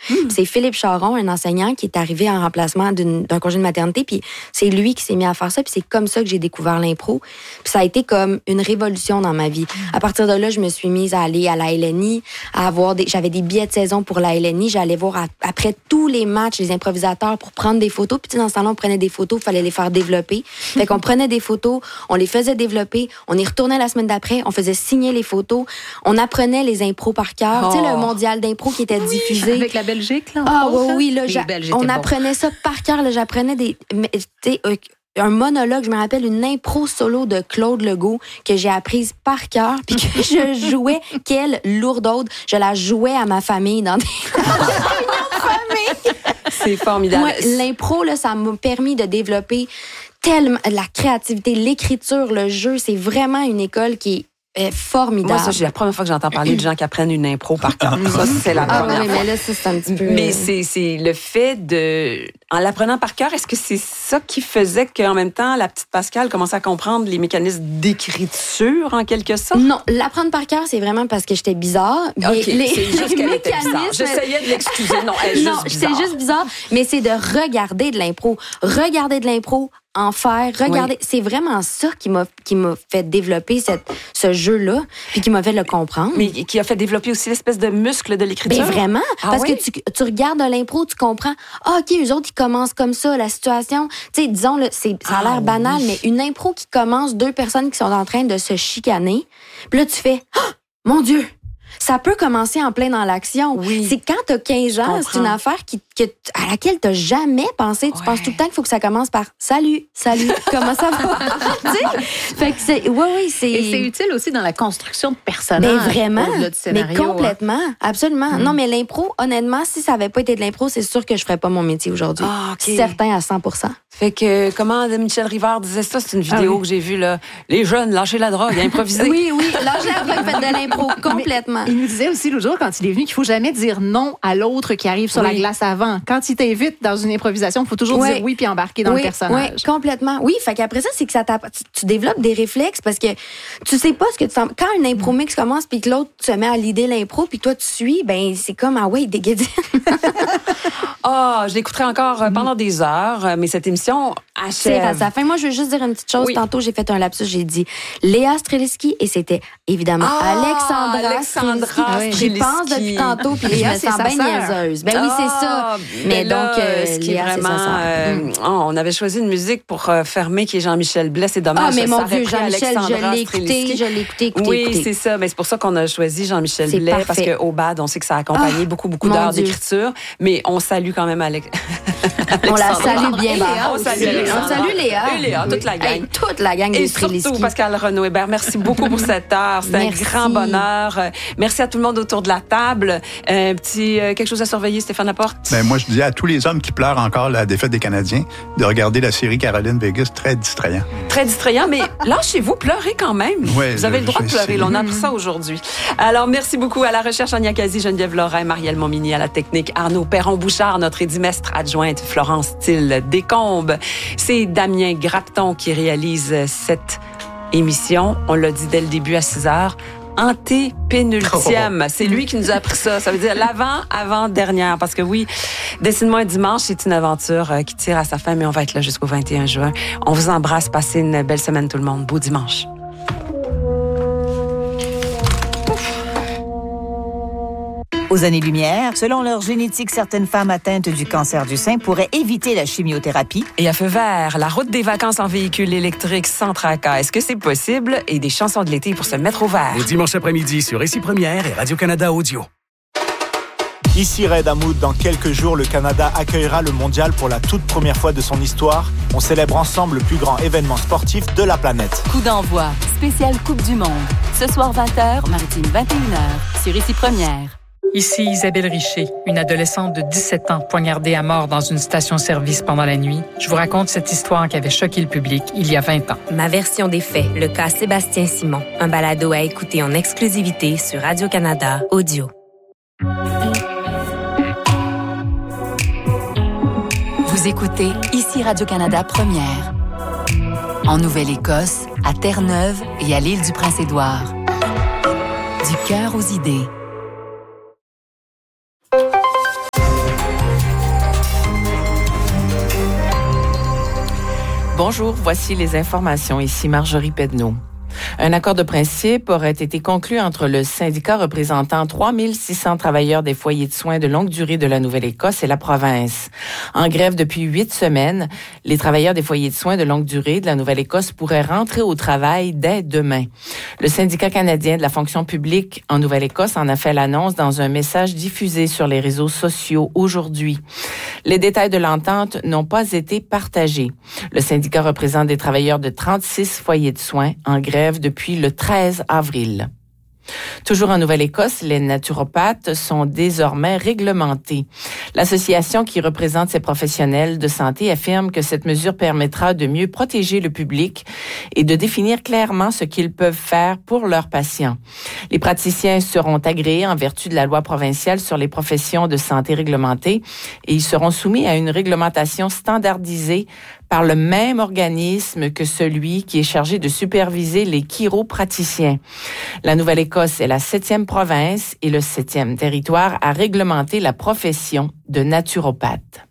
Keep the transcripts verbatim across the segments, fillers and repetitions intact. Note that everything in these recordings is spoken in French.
Mmh. C'est Philippe Charon, un enseignant, qui est arrivé en remplacement d'une, d'un congé de maternité, puis c'est lui qui s'est mis à faire ça, puis c'est comme ça que j'ai découvert l'impro. Puis ça a été comme une révolution dans ma vie. Mmh. À partir de là, je me suis mise à aller à la L N I, à avoir des, j'avais des billets de saison pour la L N I, j'allais voir à, après tous les matchs les improvisateurs pour prendre des photos, puis dans ce temps-là, on prenait des photos, il fallait les faire développer. Fait qu'on prenait des photos, on les faisait développer, on y retournait la semaine d'après, on faisait signer les photos, on apprenait les impros par cœur. Oh. Tu sais, le mondial d'impro qui était oui, diffusé. Avec la Belgique, là. Ah oui, oui, là, on apprenait bon. ça par cœur, là, j'apprenais des... Tu sais, euh, un monologue, je me rappelle une impro solo de Claude Legault que j'ai apprise par cœur, puis que je jouais, quelle lourdaude, je la jouais à ma famille dans des... C'est formidable. Moi, l'impro, là, ça m'a permis de développer tellement la créativité, l'écriture, le jeu. C'est vraiment une école qui est formidable. Moi, ça, c'est la première fois que j'entends parler de gens qui apprennent une impro par cœur. Ça, c'est la ah, première oui, fois. Mais là, ça, c'est un petit peu... Mais c'est, c'est le fait de... En l'apprenant par cœur, est-ce que c'est ça qui faisait qu'en même temps, la petite Pascale commençait à comprendre les mécanismes d'écriture, en quelque sorte? Non, l'apprendre par cœur, c'est vraiment parce que j'étais bizarre. Mais OK, les, c'est juste qu'elle était bizarre. J'essayais de l'excuser. Non, elle est non, juste bizarre. c'est juste bizarre, mais c'est de regarder de l'impro. Regarder de l'impro, en faire, regarder. Oui. C'est vraiment ça qui m'a, qui m'a fait développer cette, ce jeu-là, puis qui m'a fait le comprendre. Mais qui a fait développer aussi l'espèce de muscle de l'écriture. Ben vraiment, ah parce oui? que tu, tu regardes de l'impro, tu comprends, ah, OK, eux autres, ils commencent comme ça, la situation, tu sais, disons, là, c'est, ça a l'air ah, banal, oui. mais une impro qui commence, deux personnes qui sont en train de se chicaner, puis là, tu fais, ah, mon Dieu! Ça peut commencer en plein dans l'action. Oui. C'est quand t'as quinze ans, c'est une affaire qui, que, à laquelle t'as jamais pensé. Tu ouais. penses tout le temps qu'il faut que ça commence par « Salut, salut, comment ça va? » Tu sais? Fait que c'est... Oui, oui, c'est... Et c'est utile aussi dans la construction de personnages. Mais vraiment, au-delà du scénario, mais complètement, hein. absolument. Mm. Non, mais l'impro, honnêtement, si ça avait pas été de l'impro, c'est sûr que je ferais pas mon métier aujourd'hui. Ah, okay. Certain à cent pour cent. Fait que, comment Michel Rivard disait ça? C'est une vidéo ah, oui. que j'ai vue, là. Les jeunes, lâchez la drogue, improvisez. Oui, oui, lâchez la drogue, faites de l'impro, complètement. Mais il nous disait aussi l'autre jour, quand il est venu, qu'il faut jamais dire non à l'autre qui arrive sur oui. la glace avant. Quand il t'invite dans une improvisation, il faut toujours oui. dire oui puis embarquer dans oui, le personnage. Oui, complètement. Oui, fait qu'après ça, c'est que ça tu, tu développes des réflexes parce que tu sais pas ce que tu sens. Quand un impro mix commence puis que l'autre se met à l'idée l'impro puis toi tu suis, ben c'est comme ah ouais, déguédine. Ah, oh, je l'écouterai encore mm. pendant des heures, mais cette émission achève. C'est à sa fin. Moi, je veux juste dire une petite chose. Oui. Tantôt, j'ai fait un lapsus, j'ai dit Léa Streliski et c'était évidemment ah, Alexandra, Alexandra Streliski. J'y pense depuis tantôt puis je me sens bien niaiseuse. Ben oui, c'est ça. Mais donc, euh, ce qui Léa, est vraiment... C'est euh, mm. oh, on avait choisi une musique pour euh, fermer qui est Jean-Michel Blais. C'est dommage. Ah, mais ça mon Dieu, Jean-Michel, je l'ai écouté, je l'ai écouté, écouté, Oui, écouté. c'est ça. Mais c'est pour ça qu'on a choisi Jean-Michel c'est Blais parfait. Parce qu'au B A D, on sait que ça a accompagné oh, beaucoup, beaucoup d'heures Dieu. d'écriture. Mais on salue quand même Alex... On la salue bien. On salue, on salue Léa. Et Léa, toute la gang. Hey, toute la gang Et des surtout Streliski. Pascal Renaud-Hébert, merci beaucoup pour cette heure. C'est un grand bonheur. Merci à tout le monde autour de la table. Un petit euh, quelque chose à surveiller, Stéphane Laporte? Ben, moi, je dis à tous les hommes qui pleurent encore la défaite des Canadiens de regarder la série Caroline Vegas, très distrayant. Très distrayant, mais lâchez-vous, pleurez quand même. Ouais, vous avez le droit de pleurer. Là, on a appris ça aujourd'hui. Alors, merci beaucoup à la recherche, Ania Kazi, Geneviève Lorrain, Marielle Montmini, à la technique, Arnaud Perron-Bouchard, notre édimestre adjointe, Florence Thiel Descombes. C'est Damien Grapton qui réalise cette émission. On l'a dit dès le début à six heures. Antépénultième. Oh. C'est lui qui nous a appris ça. Ça veut dire l'avant-avant-dernière. Parce que oui, Dessine-moi un dimanche, c'est une aventure qui tire à sa fin, mais on va être là jusqu'au vingt et un juin. On vous embrasse. Passez une belle semaine tout le monde. Beau dimanche. Aux années-lumière, selon leur génétique, certaines femmes atteintes du cancer du sein pourraient éviter la chimiothérapie. Et à feu vert, la route des vacances en véhicule électrique sans tracas. Est-ce que c'est possible? Et des chansons de l'été pour se mettre au vert. Le dimanche après-midi sur Récit Première et Radio-Canada Audio. Ici Red Hamoud, dans quelques jours, le Canada accueillera le mondial pour la toute première fois de son histoire. On célèbre ensemble le plus grand événement sportif de la planète. Coup d'envoi, spéciale Coupe du Monde. Ce soir vingt heures, Maritime vingt et une heures, sur Récit Première. Ici Isabelle Richer, une adolescente de dix-sept ans poignardée à mort dans une station-service pendant la nuit. Je vous raconte cette histoire qui avait choqué le public il y a vingt ans. Ma version des faits, le cas Sébastien Simon. Un balado à écouter en exclusivité sur Radio-Canada Audio. Vous écoutez Ici Radio-Canada Première. En Nouvelle-Écosse, à Terre-Neuve et à l'île du Prince-Édouard. Du cœur aux idées. Bonjour, voici les informations. Ici Marjorie Pedneau. Un accord de principe aurait été conclu entre le syndicat représentant trois mille six cents travailleurs des foyers de soins de longue durée de la Nouvelle-Écosse et la province. En grève depuis huit semaines, les travailleurs des foyers de soins de longue durée de la Nouvelle-Écosse pourraient rentrer au travail dès demain. Le syndicat canadien de la fonction publique en Nouvelle-Écosse en a fait l'annonce dans un message diffusé sur les réseaux sociaux aujourd'hui. Les détails de l'entente n'ont pas été partagés. Le syndicat représente des travailleurs de trente-six foyers de soins en grève depuis le treize avril. Toujours en Nouvelle-Écosse, les naturopathes sont désormais réglementés. L'association qui représente ces professionnels de santé affirme que cette mesure permettra de mieux protéger le public et de définir clairement ce qu'ils peuvent faire pour leurs patients. Les praticiens seront agréés en vertu de la loi provinciale sur les professions de santé réglementées et ils seront soumis à une réglementation standardisée par le même organisme que celui qui est chargé de superviser les chiropraticiens. La Nouvelle-Écosse est la septième province et le septième territoire à réglementer la profession de naturopathe.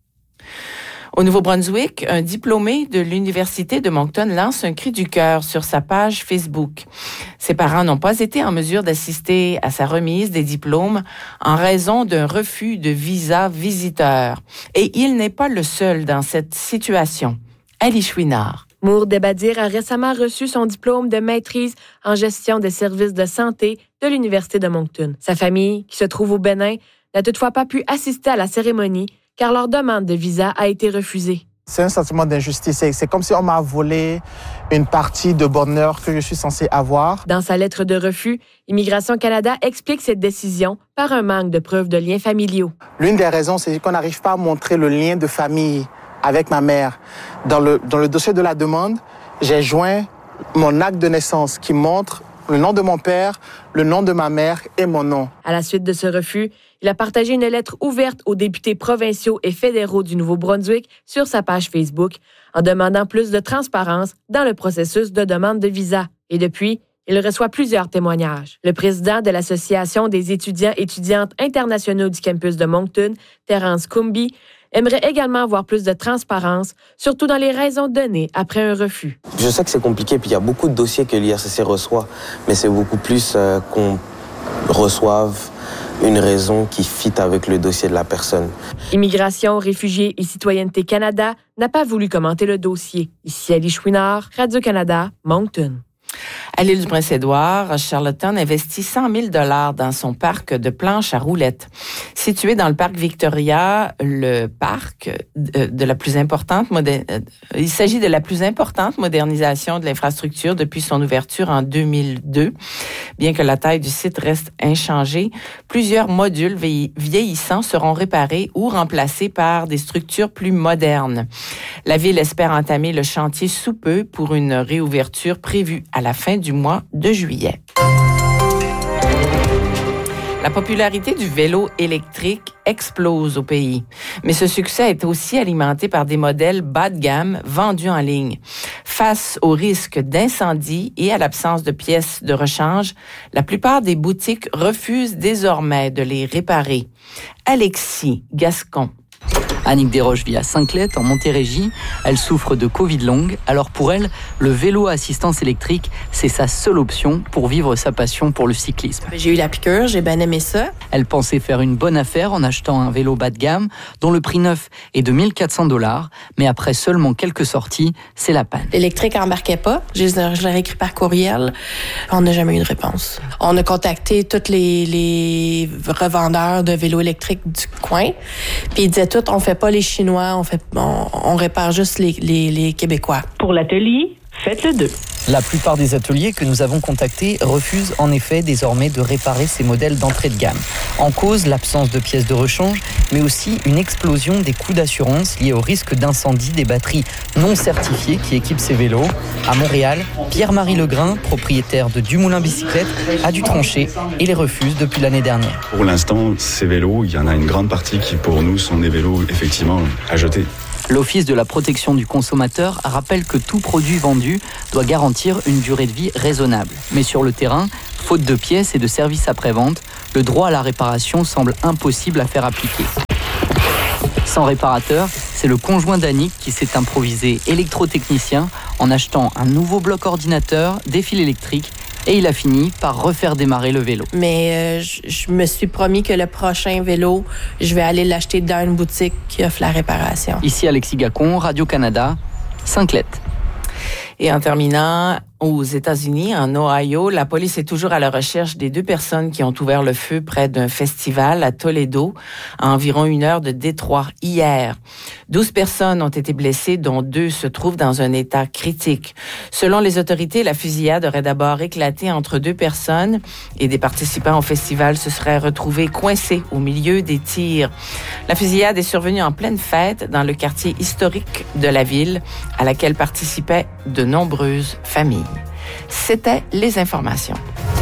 Au Nouveau-Brunswick, un diplômé de l'Université de Moncton lance un cri du cœur sur sa page Facebook. Ses parents n'ont pas été en mesure d'assister à sa remise des diplômes en raison d'un refus de visa visiteur. Et il n'est pas le seul dans cette situation. Ali Chouinard. Mour Debadir a récemment reçu son diplôme de maîtrise en gestion des services de santé de l'Université de Moncton. Sa famille, qui se trouve au Bénin, n'a toutefois pas pu assister à la cérémonie car leur demande de visa a été refusée. C'est un sentiment d'injustice. C'est comme si on m'a volé une partie de bonheur que je suis censé avoir. Dans sa lettre de refus, Immigration Canada explique cette décision par un manque de preuves de liens familiaux. L'une des raisons, c'est qu'on n'arrive pas à montrer le lien de famille avec ma mère. Dans le, dans le dossier de la demande, j'ai joint mon acte de naissance qui montre le nom de mon père, le nom de ma mère et mon nom. À la suite de ce refus, il a partagé une lettre ouverte aux députés provinciaux et fédéraux du Nouveau-Brunswick sur sa page Facebook en demandant plus de transparence dans le processus de demande de visa. Et depuis, il reçoit plusieurs témoignages. Le président de l'Association des étudiants et étudiantes internationaux du campus de Moncton, Terence Coomby, aimerait également voir plus de transparence, surtout dans les raisons données après un refus. Je sais que c'est compliqué, puis il y a beaucoup de dossiers que l'I R C C reçoit, mais c'est beaucoup plus euh, qu'on reçoive une raison qui fit avec le dossier de la personne. Immigration, réfugiés et Citoyenneté Canada n'a pas voulu commenter le dossier. Ici Ali Chouinard, Radio-Canada, Moncton. À l'île du Prince-Édouard, Charlottetown investit cent mille dollars dans son parc de planches à roulettes. Situé dans le parc Victoria, le parc de, de la plus importante moder... il s'agit de la plus importante modernisation de l'infrastructure depuis son ouverture en deux mille deux. Bien que la taille du site reste inchangée, plusieurs modules vieillissants seront réparés ou remplacés par des structures plus modernes. La ville espère entamer le chantier sous peu pour une réouverture prévue à la fin du mois de juillet. La popularité du vélo électrique explose au pays. Mais ce succès est aussi alimenté par des modèles bas de gamme vendus en ligne. Face au risque d'incendie et à l'absence de pièces de rechange, la plupart des boutiques refusent désormais de les réparer. Alexis Gascon. Annick Desroches vit à Saint-Clet, en Montérégie. Elle souffre de Covid longue. Alors pour elle, le vélo à assistance électrique, c'est sa seule option pour vivre sa passion pour le cyclisme. J'ai eu la piqûre, j'ai bien aimé ça. Elle pensait faire une bonne affaire en achetant un vélo bas de gamme, dont le prix neuf est de mille quatre cents dollars. Mais après seulement quelques sorties, c'est la panne. L'électrique n'embarquait pas. Je l'ai écrit par courriel. On n'a jamais eu de réponse. On a contacté tous les, les revendeurs de vélos électriques du coin. Puis ils disaient tout, on fait pas les Chinois, on fait, on, on répare juste les, les, les Québécois. Pour l'atelier, faites-le deux. La plupart des ateliers que nous avons contactés refusent en effet désormais de réparer ces modèles d'entrée de gamme. En cause, l'absence de pièces de rechange, mais aussi une explosion des coûts d'assurance liés au risque d'incendie des batteries non certifiées qui équipent ces vélos. À Montréal, Pierre-Marie Legrain, propriétaire de Dumoulin Bicyclette, a dû trancher et les refuse depuis l'année dernière. Pour l'instant, ces vélos, il y en a une grande partie qui pour nous sont des vélos effectivement à jeter. L'Office de la protection du consommateur rappelle que tout produit vendu doit garantir une durée de vie raisonnable. Mais sur le terrain, faute de pièces et de services après-vente, le droit à la réparation semble impossible à faire appliquer. Sans réparateur, c'est le conjoint d'Annick qui s'est improvisé électrotechnicien en achetant un nouveau bloc ordinateur, des fils électriques, et il a fini par refaire démarrer le vélo. Mais euh, je, je me suis promis que le prochain vélo, je vais aller l'acheter dans une boutique qui offre la réparation. Ici Alexis Gacon, Radio-Canada, Sainte-Lette. Et en terminant, aux États-Unis, en Ohio, la police est toujours à la recherche des deux personnes qui ont ouvert le feu près d'un festival à Toledo, à environ une heure de Détroit, hier. Douze personnes ont été blessées, dont deux se trouvent dans un état critique. Selon les autorités, la fusillade aurait d'abord éclaté entre deux personnes et des participants au festival se seraient retrouvés coincés au milieu des tirs. La fusillade est survenue en pleine fête dans le quartier historique de la ville, à laquelle participaient de nombreuses familles. C'était les informations.